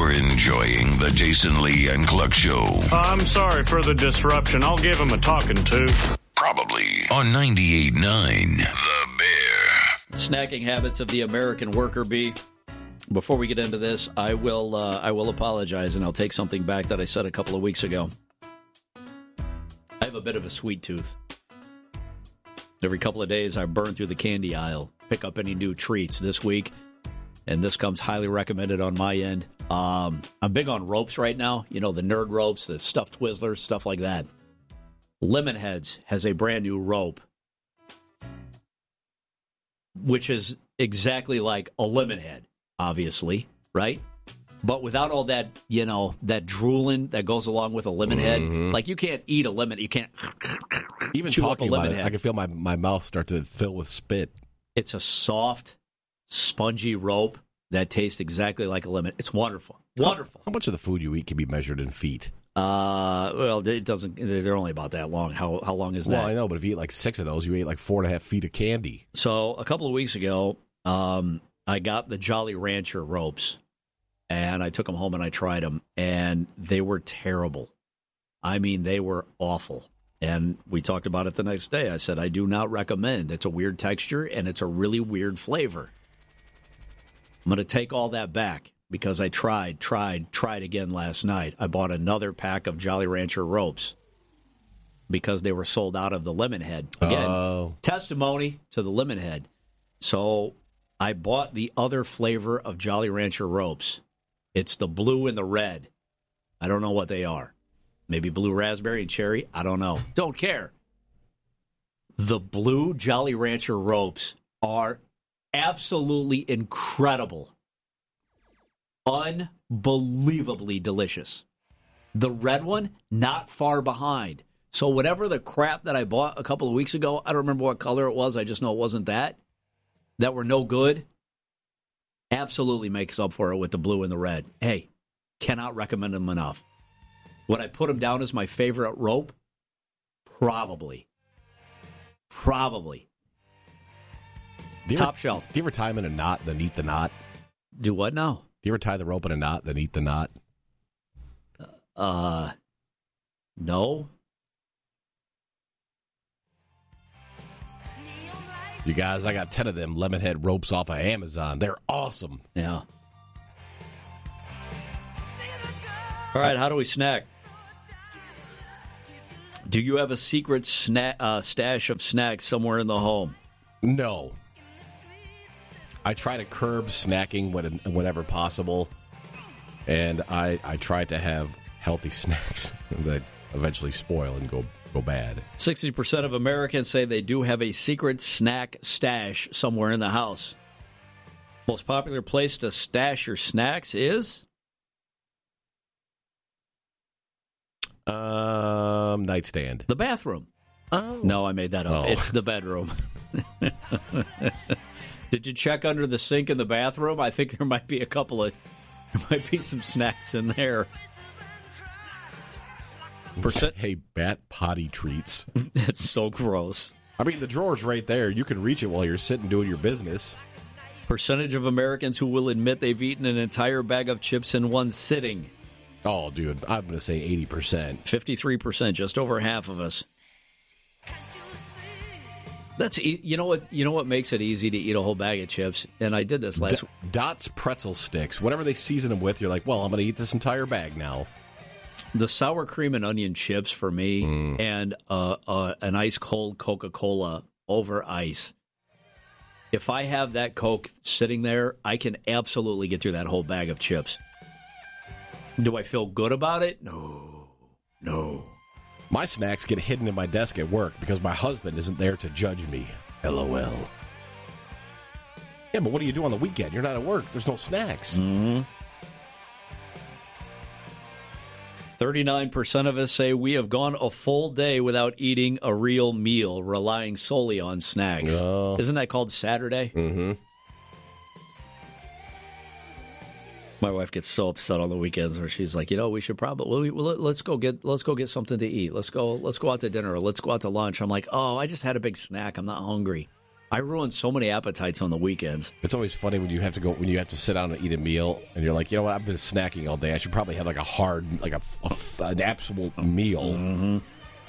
You're enjoying the Jason Lee and Cluck Show. I'm sorry for the disruption. I'll give him a talking to. Probably on 98.9 The Bear. Snacking habits of the American worker bee. Before we get into this, I will apologize, and I'll take something back that I said a couple of weeks ago. I have a bit of a sweet tooth. Every couple of days, I burn through the candy aisle, pick up any new treats. This week, and this comes highly recommended on my end. I'm big on ropes right now. You know, the nerd ropes, the stuffed Twizzlers, stuff like that. Lemonheads has a brand new rope, which is exactly like a lemon head, obviously, right? But without all that, you know, that drooling that goes along with a lemon head. Like, you can't eat a lemon. You can't even chew talking up a lemon about it, head. I can feel my mouth start to fill with spit. It's a soft, spongy rope that tastes exactly like a lemon. It's wonderful. Wonderful. How much of the food you eat can be measured in feet? Well, it doesn't. They're only about that long. How long is that? Well, I know, but if you eat like 6 of those, you ate like 4.5 feet of candy. So a couple of weeks ago, I got the Jolly Rancher ropes, and I took them home and I tried them, and they were terrible. I mean, they were awful. And we talked about it the next day. I said, I do not recommend. It's a weird texture, and it's a really weird flavor. I'm going to take all that back because I tried again last night. I bought another pack of Jolly Rancher ropes because they were sold out of the lemon head. Again, testimony to the lemon head. So I bought the other flavor of Jolly Rancher ropes. It's the blue and the red. I don't know what they are. Maybe blue raspberry and cherry. I don't know. Don't care. The blue Jolly Rancher ropes are absolutely incredible. Unbelievably delicious. The red one, not far behind. So whatever the crap that I bought a couple of weeks ago, I don't remember what color it was. I just know it wasn't that were no good, absolutely makes up for it with the blue and the red. Hey, cannot recommend them enough. Would I put them down as my favorite rope? Probably. Top shelf. Do you ever tie them in a knot, then eat the knot? Do what now? Do you ever tie the rope in a knot, then eat the knot? No. You guys, I got 10 of them Lemonhead ropes off of Amazon. They're awesome. Yeah. All right, how do we snack? Do you have a secret stash of snacks somewhere in the home? No. I try to curb snacking whenever possible, and I try to have healthy snacks that eventually spoil and go bad. 60% of Americans say they do have a secret snack stash somewhere in the house. Most popular place to stash your snacks is? Nightstand. The bathroom. Oh. No, I made that up. Oh. It's the bedroom. Did you check under the sink in the bathroom? I think there might be some snacks in there. Hey, bat potty treats. That's so gross. I mean, the drawer's right there. You can reach it while you're sitting doing your business. Percentage of Americans who will admit they've eaten an entire bag of chips in one sitting. Oh, dude, I'm going to say 80%. 53%, just over half of us. That's you know what makes it easy to eat a whole bag of chips, and I did this last. Dots pretzel sticks, whatever they season them with, you're like, well, I'm going to eat this entire bag now. The sour cream and onion chips for me, and an ice cold Coca-Cola over ice. If I have that Coke sitting there, I can absolutely get through that whole bag of chips. Do I feel good about it? No. My snacks get hidden in my desk at work because my husband isn't there to judge me. LOL. Yeah, but what do you do on the weekend? You're not at work. There's no snacks. 39% of us say we have gone a full day without eating a real meal, relying solely on snacks. Isn't that called Saturday? Mm-hmm. My wife gets so upset on the weekends where she's like, we should probably let's go get something to eat. Let's go out to dinner. Or let's go out to lunch. I'm like, I just had a big snack. I'm not hungry. I ruin so many appetites on the weekends. It's always funny when you have to sit down and eat a meal, and you're like, you know what? I've been snacking all day. I should probably have like a hard, like an absolute meal. Mm-hmm.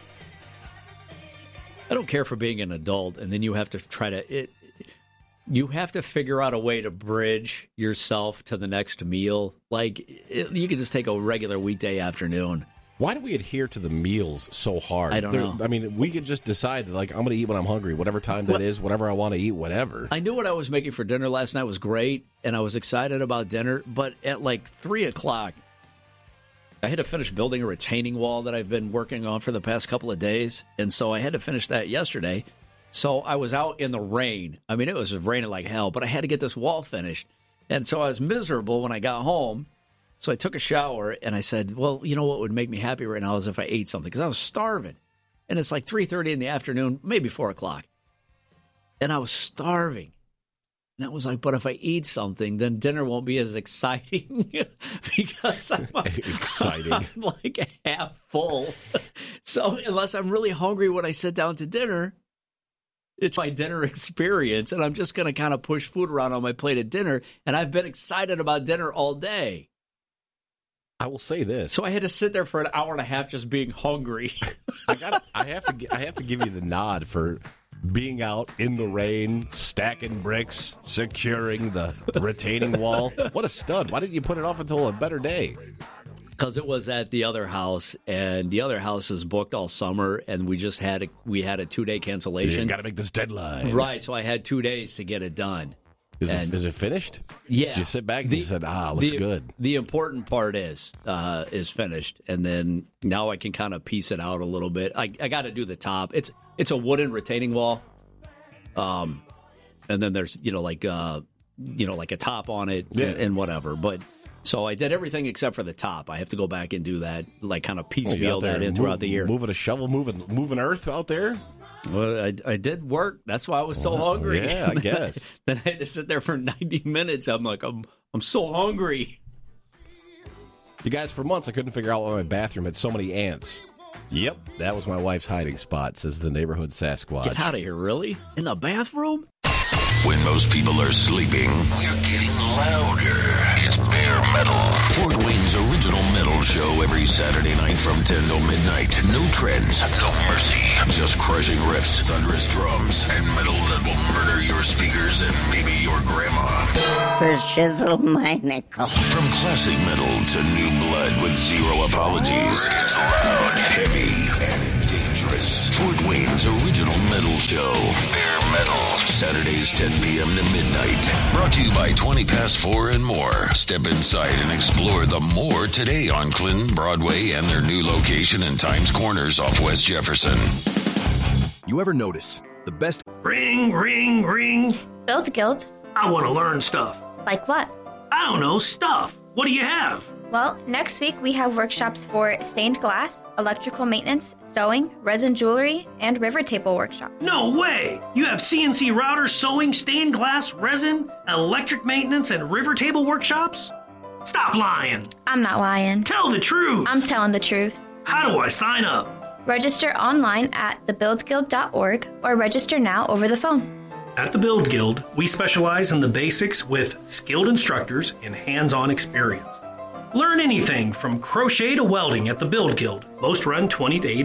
I don't care for being an adult, and then you have to you have to figure out a way to bridge yourself to the next meal. Like, you could just take a regular weekday afternoon. Why do we adhere to the meals so hard? I don't know. I mean, we could just decide, like, I'm going to eat when I'm hungry, whatever time that is, whatever I want to eat, whatever. I knew what I was making for dinner last night was great, and I was excited about dinner, but at like 3 o'clock, I had to finish building a retaining wall that I've been working on for the past couple of days, and so I had to finish that yesterday. So I was out in the rain. I mean, it was raining like hell, but I had to get this wall finished. And so I was miserable when I got home. So I took a shower, and I said, well, you know what would make me happy right now is if I ate something, because I was starving. And it's like 3:30 in the afternoon, maybe 4 o'clock. And I was starving. And I was like, but if I eat something, then dinner won't be as exciting because I'm like half full. So unless I'm really hungry when I sit down to dinner, it's my dinner experience, and I'm just going to kind of push food around on my plate at dinner, and I've been excited about dinner all day. I will say this. So I had to sit there for an hour and a half just being hungry. I have to give you the nod for being out in the rain, stacking bricks, securing the retaining wall. What a stud. Why didn't you put it off until a better day? Because it was at the other house, and the other house is booked all summer, and we had a 2-day cancellation. You got to make this deadline. Right, so I had 2 days to get it done. Is it finished? Yeah. Did you sit back and you said, looks good? The important part is finished, and then now I can kind of piece it out a little bit. I got to do the top. It's a wooden retaining wall, and then there's like a top on it and whatever. But so I did everything except for the top. I have to go back and do that, like kind of piecemeal that in throughout the year. Moving a shovel, moving earth out there. Well, I did work. That's why I was so hungry. Yeah, I guess. Then I had to sit there for 90 minutes. I'm like, I'm so hungry. You guys, for months I couldn't figure out why my bathroom had so many ants. Yep, that was my wife's hiding spot, says the neighborhood Sasquatch. Get out of here, really? In the bathroom? When most people are sleeping, we're getting louder. It's Bear Metal. Fort Wayne's original metal show every Saturday night from 10 till midnight. No trends, no mercy. Just crushing riffs, thunderous drums, and metal that will murder your speakers and maybe your grandma. For shizzle my nickel. From classic metal to new blood with zero apologies. It's loud, heavy, and dangerous. Fort Wayne's original metal show. Bear Metal. Saturdays 10 p.m. to midnight. Brought to you by 20 Past 4 and more. Step inside and explore the more today on Clinton, Broadway, and their new location in Times Corners off West Jefferson. You ever notice the best... Ring, ring, ring. Build Guild. I want to learn stuff. Like what? I don't know, stuff. What do you have? Well, next week we have workshops for stained glass, electrical maintenance, sewing, resin jewelry, and river table workshop. No way! You have CNC router, sewing, stained glass, resin, electric maintenance, and river table workshops? Stop lying! I'm not lying. Tell the truth! I'm telling the truth. How do I sign up? Register online at thebuildguild.org or register now over the phone. At the Build Guild, we specialize in the basics with skilled instructors and hands-on experience. Learn anything from crochet to welding at the Build Guild. Most run $20 to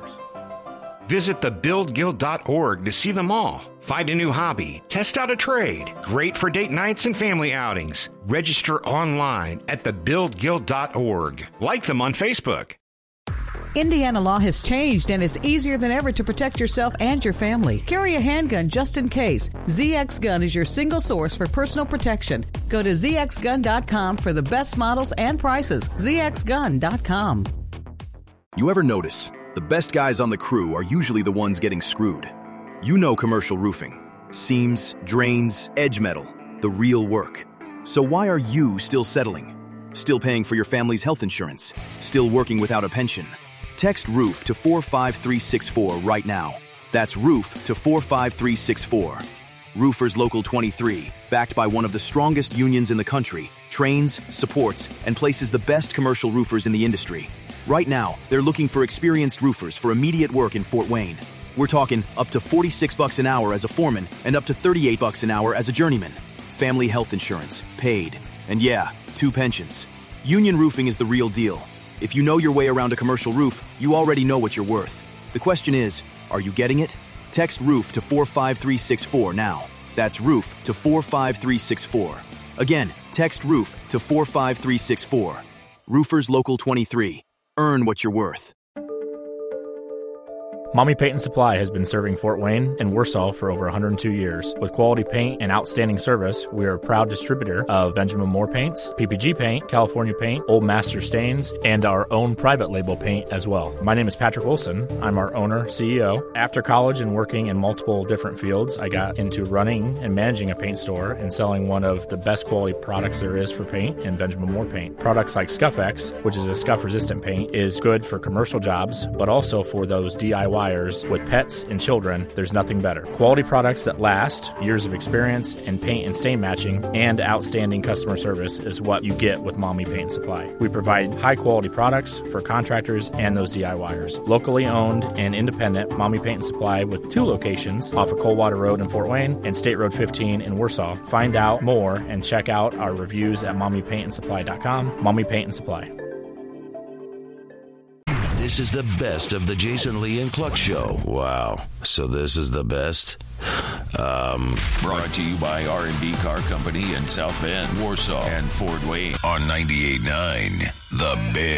$80. Visit thebuildguild.org to see them all. Find a new hobby. Test out a trade. Great for date nights and family outings. Register online at thebuildguild.org. Like them on Facebook. Indiana law has changed, and it's easier than ever to protect yourself and your family. Carry a handgun just in case. ZX Gun is your single source for personal protection. Go to zxgun.com for the best models and prices. zxgun.com. You ever notice the best guys on the crew are usually the ones getting screwed? You know commercial roofing. Seams, drains, edge metal. The real work. So why are you still settling? Still paying for your family's health insurance? Still working without a pension? Text ROOF to 45364 right now. That's ROOF to 45364. Roofers Local 23, backed by one of the strongest unions in the country, trains, supports, and places the best commercial roofers in the industry. Right now, they're looking for experienced roofers for immediate work in Fort Wayne. We're talking up to $46 an hour as a foreman and up to $38 an hour as a journeyman. Family health insurance, paid. And yeah, 2 pensions. Union Roofing is the real deal. If you know your way around a commercial roof, you already know what you're worth. The question is, are you getting it? Text ROOF to 45364 now. That's ROOF to 45364. Again, text ROOF to 45364. Roofers Local 23. Earn what you're worth. Mommy Paint and Supply has been serving Fort Wayne and Warsaw for over 102 years. With quality paint and outstanding service, we are a proud distributor of Benjamin Moore paints, PPG paint, California paint, Old Master stains, and our own private label paint as well. My name is Patrick Wilson. I'm our owner, CEO. After college and working in multiple different fields, I got into running and managing a paint store and selling one of the best quality products there is for paint in Benjamin Moore paint. Products like Scuff-X, which is a scuff-resistant paint, is good for commercial jobs, but also for those DIY with pets and children. There's nothing better. Quality products that last, years of experience in paint and stain matching, and outstanding customer service is what you get with Mommy Paint and Supply. We provide high quality products for contractors and those DIYers. Locally owned and independent Mommy Paint and Supply with 2 locations off of Coldwater Road in Fort Wayne and State Road 15 in Warsaw. Find out more and check out our reviews at mommypaintandsupply.com. Mommy Paint and Supply. This is the best of the Jason Lee and Cluck Show. Wow. So this is the best? Brought to you by R&B Car Company in South Bend, Warsaw, and Fort Wayne on 98.9 The Big.